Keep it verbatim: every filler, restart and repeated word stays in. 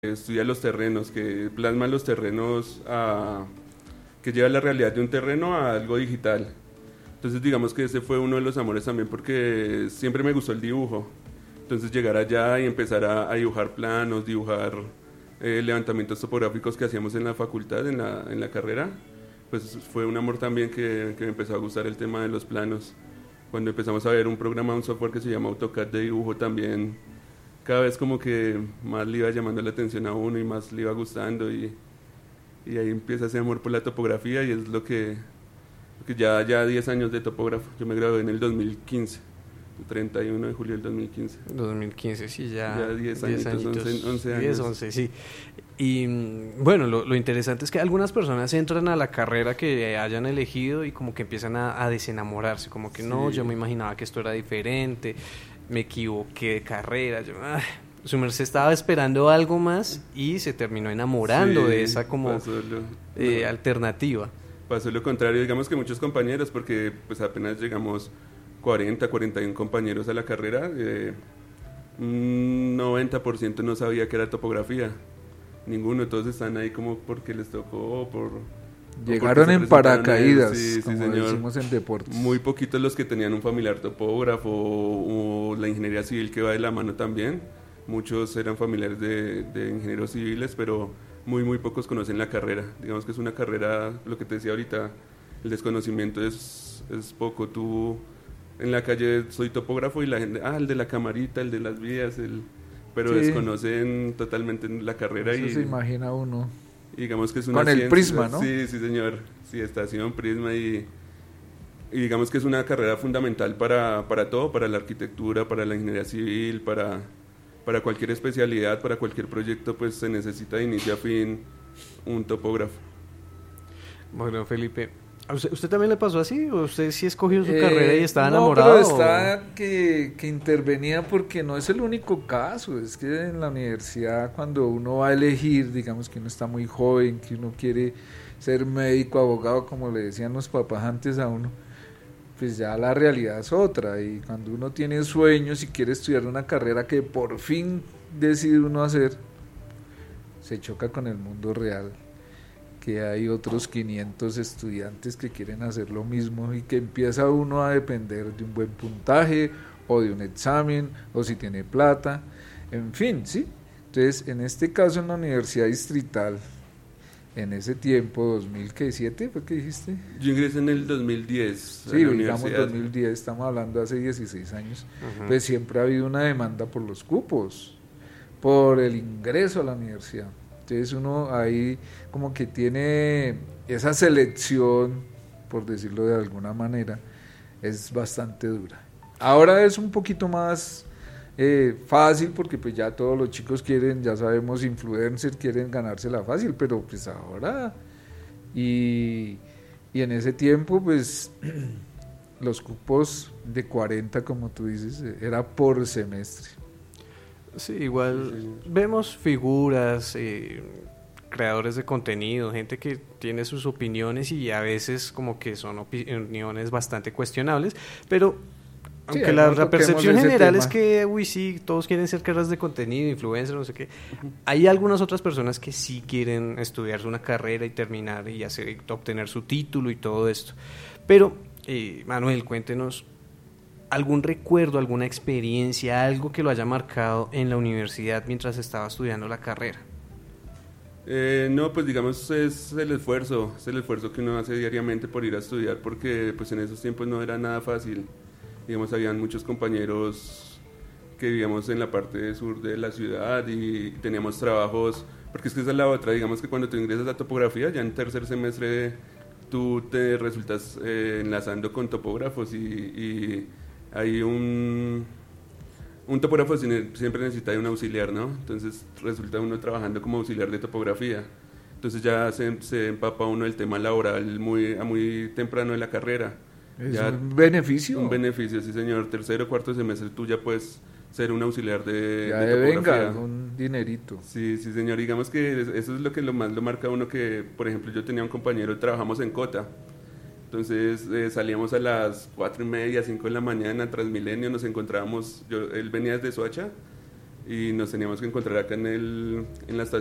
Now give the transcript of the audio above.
estudia los terrenos, que plasma los terrenos, a, que lleva la realidad de un terreno a algo digital. Entonces digamos que ese fue uno de los amores también, porque siempre me gustó el dibujo. Entonces llegar allá y empezar a, a dibujar planos, dibujar eh, levantamientos topográficos que hacíamos en la facultad, en la, en la carrera, pues fue un amor también que, que me empezó a gustar el tema de los planos. Cuando empezamos a ver un programa, un software que se llama AutoCAD de dibujo también, cada vez como que más le iba llamando la atención a uno y más le iba gustando, y, y ahí empieza ese amor por la topografía, y es lo que, lo que ya, ya diez años de topógrafo. Yo me gradué en el dos mil quince, el treinta y uno de julio del dos mil quince. dos mil quince, sí, ya. Ya diez años, once, once años. diez, once, sí. Y bueno, lo, lo interesante es que algunas personas entran a la carrera que hayan elegido y como que empiezan a, a desenamorarse, como que sí. No, yo me imaginaba que esto era diferente, me equivoqué de carrera, yo, ay, su merced estaba esperando algo más y se terminó enamorando sí, de esa como lo, eh, no, alternativa. Pasó lo contrario, digamos que muchos compañeros, porque pues apenas llegamos cuarenta, cuarenta y uno compañeros a la carrera, eh, un noventa por ciento no sabía que era topografía, ninguno, todos están ahí como porque les tocó, por... Llegaron en paracaídas, sí, como sí, señor. Decimos en deportes. Muy poquitos los que tenían un familiar topógrafo o, o la ingeniería civil que va de la mano también. Muchos eran familiares de, de ingenieros civiles, pero muy, muy pocos conocen la carrera. Digamos que es una carrera, lo que te decía ahorita, el desconocimiento es, es poco. Tú en la calle soy topógrafo y la gente, ah, el de la camarita, el de las vías, el... pero sí, desconocen totalmente la carrera. Eso y se imagina uno. Digamos que es una con el ciencia, prisma, ¿no? Sí, sí, señor. Sí, estación, prisma, y, y digamos que es una carrera fundamental para, para todo, para la arquitectura, para la ingeniería civil, para, para cualquier especialidad, para cualquier proyecto, pues se necesita de inicio a fin un topógrafo. Bueno, Felipe, ¿a usted, usted también le pasó así? ¿O usted sí escogió su eh, carrera y estaba no, enamorado? No, pero está que, que intervenía, porque no es el único caso. Es que en la universidad, cuando uno va a elegir, digamos que uno está muy joven, que uno quiere ser médico, abogado, como le decían los papás antes a uno, pues ya la realidad es otra. Y cuando uno tiene sueños y quiere estudiar una carrera que por fin decide uno hacer, se choca con el mundo real, que hay otros quinientos estudiantes que quieren hacer lo mismo, y que empieza uno a depender de un buen puntaje o de un examen, o si tiene plata, en fin, ¿sí? Entonces, en este caso, en la Universidad Distrital, en ese tiempo, dos mil siete, ¿fue que dijiste? Yo ingresé en el dos mil diez. Sí, digamos dos mil diez, estamos hablando de hace dieciséis años. Uh-huh. Pues siempre ha habido una demanda por los cupos, por el ingreso a la universidad. Entonces uno ahí como que tiene esa selección, por decirlo de alguna manera, es bastante dura. Ahora es un poquito más eh, fácil, porque pues ya todos los chicos quieren, ya sabemos, influencers, quieren ganársela fácil, pero pues ahora, y, y en ese tiempo pues los cupos de cuarenta, como tú dices, era por semestre. Sí, igual sí, sí. Vemos figuras, eh, creadores de contenido, gente que tiene sus opiniones y a veces como que son opiniones bastante cuestionables, pero aunque sí, la, la percepción general tema. Es que, uy, sí, todos quieren ser creadores de contenido, influencers, no sé qué, uh-huh. Hay algunas otras personas que sí quieren estudiarse una carrera y terminar y hacer, obtener su título y todo esto, pero, eh, Manuel, cuéntenos algún recuerdo, alguna experiencia, algo que lo haya marcado en la universidad mientras estaba estudiando la carrera. Eh, no, pues digamos es el esfuerzo, es el esfuerzo que uno hace diariamente por ir a estudiar, porque pues en esos tiempos no era nada fácil. Digamos, habían muchos compañeros que vivíamos en la parte sur de la ciudad y teníamos trabajos, porque es que esa es la otra, digamos que cuando tú ingresas a topografía, ya en tercer semestre tú te resultas eh, enlazando con topógrafos y, y hay un, un topógrafo siempre necesita de un auxiliar, ¿no? Entonces resulta uno trabajando como auxiliar de topografía. Entonces ya se, se empapa uno el tema laboral muy, a muy temprano de la carrera. ¿Es ya, un beneficio? Un beneficio, sí señor. Tercero o cuarto semestre tú ya puedes ser un auxiliar de, ya de de topografía. Venga, un dinerito. Sí, sí señor. Digamos que eso es lo que lo más lo marca uno, que por ejemplo yo tenía un compañero, trabajamos en Cota. Entonces eh, salíamos a las cuatro y media, cinco de la mañana, Transmilenio, nos encontrábamos, yo, él venía desde Soacha, y nos teníamos que encontrar acá en, el, en la estación